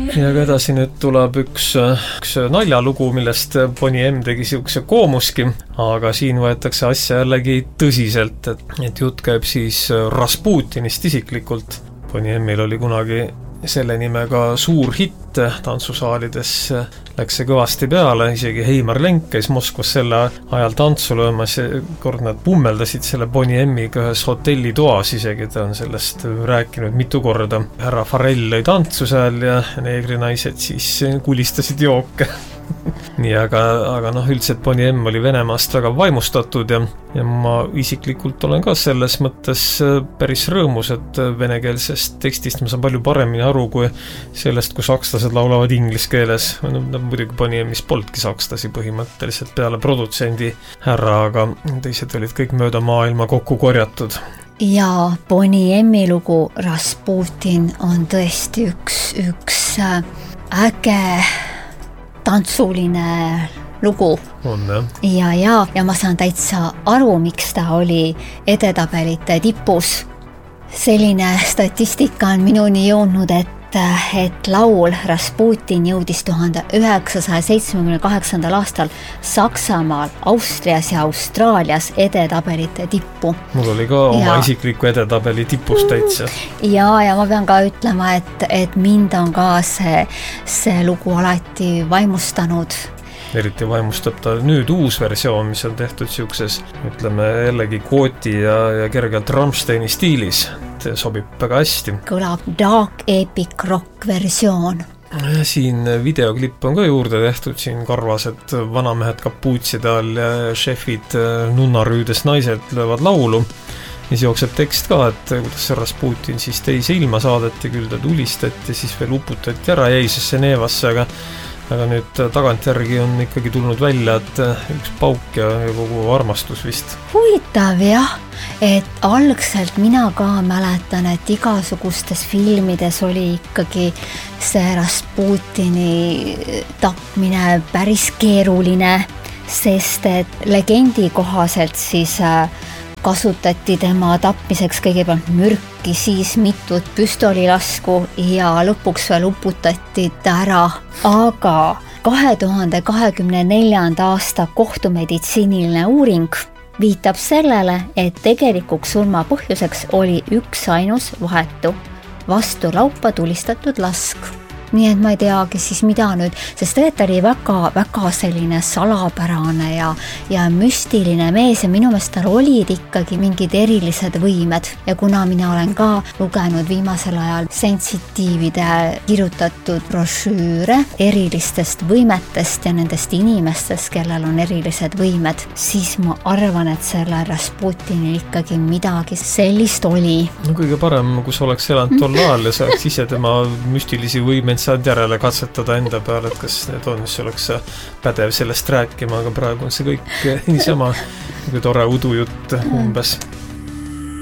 Ja edasi nüüd tuleb üks naljalugu, millest Bonnie M tegi siukse koomuski, aga siin võetakse asja jällegi tõsiselt, et jutt käib siis Rasputinist isiklikult. Bonnie M-il oli kunagi selle nimega suur hitt tantsusaalides, läks see kõvasti peale, isegi Heimar Lenk käis Moskvas selle ajal tantsu löömas ja kord nad pummeldasid selle Bonnie M-iga ühes hotellitoas isegi, ta on sellest rääkinud mitu korda. Härra Farrell lõi tantsu seal ja neegrinaised siis kulistasid jooke. Nii, aga üldiselt Bonnie M oli Venemaast väga vaimustatud ja ma isiklikult olen ka selles mõttes päris rõõmus, et venekeelsest tekstist ma saan palju paremini aru kui sellest, kui sakslased laulavad inglise keeles. Muidugi Bonnie M-is polnudki sakslasi põhimõtteliselt peale produtsendi härra, aga teised olid kõik mööda maailma kokku korjatud. Ja Bonnie M-i lugu Rasputin on tõesti üks äge tantsuline lugu. On, jah? Ja ma saan täitsa aru, miks ta oli edetabelite tipus. Selline statistika on minuni jõudnud, et laul Rasputin jõudis 1978. aastal Saksamaal, Austrias ja Austraalias edetabelite tippu. Mul oli ka oma isikliku edetabeli tipus täitsa. Ja ma pean ka ütlema, et mind on ka see lugu alati vaimustanud. Eriti vaimustab ta nüüd uus versioon, mis on tehtud siukses, ütleme jällegi kooti ja kergelt Rammsteini stiilis. See sobib väga hästi. Kõlab dark epic rock versioon. Siin videoklipp on ka juurde tehtud, siin karvased vanamehed kapuutside all ja šefid nunnarüüdes naised löövad laulu. Ja siis jookseb tekst ka, et kuidas see Rasputin siis teise ilma saadeti, küll ta tulistati, siis veel uputati ära jäisesse neevasse, aga nüüd tagantjärgi on ikkagi tulnud välja, et üks pauk ja kogu armastus vist. Huvitav jah, et algselt mina ka mäletan, et igasugustes filmides oli ikkagi see Rasputini tapmine päris keeruline, sest et legendi kohaselt siis kasutati tema tapmiseks kõigepealt mürki, siis mitut püstolilasku ja lõpuks veel uputati ta ära. Aga 2024. aasta kohtumeditsiiniline uuring viitab sellele, et tegelikuks surma põhjuseks oli üks ainus vahetu vastu laupa tulistatud lask. Nii et ma ei teagi siis mida nüüd, sest tegelikult oli väga selline salapärane ja müstiline mees ja minu meelest tal olid ikkagi mingid erilised võimed. Ja kuna mina olen ka lugenud viimasel ajal sensitiivide kirjutatud brošüüre erilistest võimetest ja nendest inimestest, kellel on erilised võimed, siis ma arvan, et selle Rasputinil ikkagi midagi sellist oli. No kõige parem, kui sa oleks elanud tol ajal ja sa oleks ise tema müstilisi võimeid saad järele katsetada enda peal, et kas need on, mis oleks pädev sellest rääkima, aga praegu on see kõik niisama tore udujutt umbes.